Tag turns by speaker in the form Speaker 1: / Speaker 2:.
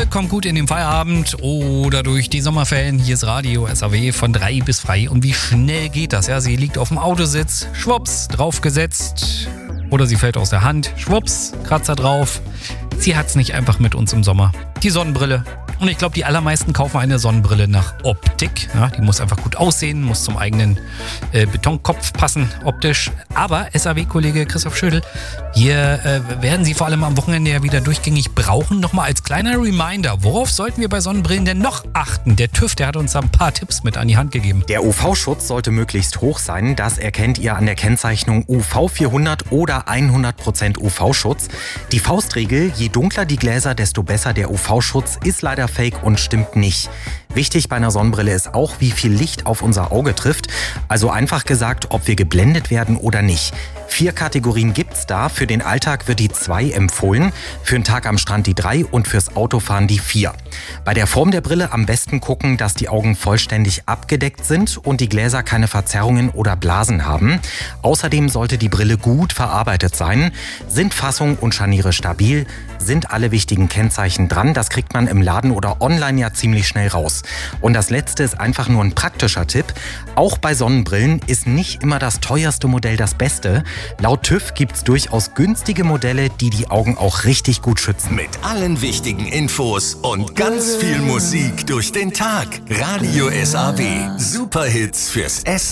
Speaker 1: kommt gut in den Feierabend oder durch die Sommerferien. Hier ist Radio SAW von 3 bis frei. Und wie schnell geht das? Ja, sie liegt auf dem Autositz, schwupps, draufgesetzt. Oder sie fällt aus der Hand, schwupps, Kratzer drauf. Sie hat's nicht einfach mit uns im Sommer. Die Sonnenbrille. Und ich glaube, die allermeisten kaufen eine Sonnenbrille nach Optik. Ja, die muss einfach gut aussehen, muss zum eigenen Betonkopf passen, optisch. Aber SAW-Kollege Christoph Schödel, wir werden Sie vor allem am Wochenende ja wieder durchgängig brauchen. Nochmal als kleiner Reminder, worauf sollten wir bei Sonnenbrillen denn noch achten? Der TÜV, der hat uns da ein paar Tipps mit an die Hand gegeben.
Speaker 2: Der UV-Schutz sollte möglichst hoch sein. Das erkennt ihr an der Kennzeichnung UV 400 oder 100% UV-Schutz. Die Faustregel, je dunkler die Gläser, desto besser der UV-Schutz, ist leider fake und stimmt nicht. Wichtig bei einer Sonnenbrille ist auch, wie viel Licht auf unser Auge trifft. Also einfach gesagt, ob wir geblendet werden oder nicht. 4 Kategorien gibt's da. Für den Alltag wird die 2 empfohlen, für einen Tag am Strand die 3 und fürs Autofahren die 4. Bei der Form der Brille am besten gucken, dass die Augen vollständig abgedeckt sind und die Gläser keine Verzerrungen oder Blasen haben. Außerdem sollte die Brille gut verarbeitet sein. Sind Fassung und Scharniere stabil? Sind alle wichtigen Kennzeichen dran? Das kriegt man im Laden oder online ja ziemlich schnell raus. Und das letzte ist einfach nur ein praktischer Tipp. Auch bei Sonnenbrillen ist nicht immer das teuerste Modell das Beste. Laut TÜV gibt's durchaus günstige Modelle, die die Augen auch richtig gut schützen.
Speaker 3: Mit allen wichtigen Infos und ganz viel Musik durch den Tag. Radio SAW. Superhits fürs Essen.